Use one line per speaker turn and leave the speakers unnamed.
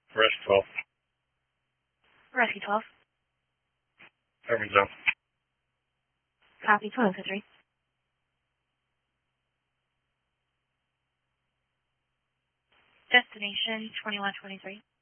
Rescue 12.
Rescue 12.
Urban Zone.
Copy 1203. Destination 2123.